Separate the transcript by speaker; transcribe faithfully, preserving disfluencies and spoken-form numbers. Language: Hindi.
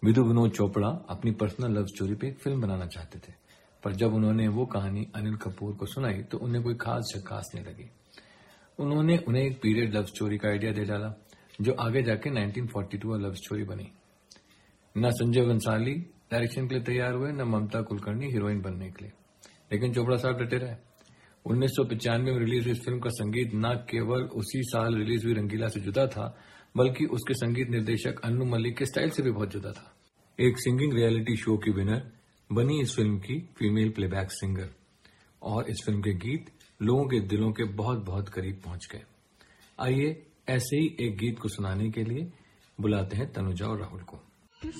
Speaker 1: विदु विनोद चोपड़ा अपनी पर्सनल लव स्टोरी पे एक फिल्म बनाना चाहते थे, पर जब उन्होंने वो कहानी अनिल कपूर को सुनाई तो उन्हें कोई खास खास नहीं लगी। उन्होंने उन्हें एक पीरियड लव स्टोरी का आइडिया दे डाला, जो आगे जाके nineteen forty two love story बनी। न संजय बंसाली डायरेक्शन के लिए तैयार हुए, न ममता कुलकर्णी हीरोइन बनने के लिए, लेकिन चोपड़ा साहब डटे रहे। उन्नीस सौ पिचानवे में रिलीज हुई इस फिल्म का संगीत न केवल उसी साल रिलीज हुई रंगीला से जुदा था, बल्कि उसके संगीत निर्देशक अन्नू मलिक के स्टाइल से भी बहुत जुदा था। एक सिंगिंग रियलिटी शो की विनर बनी इस फिल्म की फीमेल प्लेबैक सिंगर, और इस फिल्म के गीत लोगों के दिलों के बहुत बहुत करीब पहुंच गए। आइए ऐसे ही एक गीत को सुनाने के लिए बुलाते हैं तनुजा और राहुल को।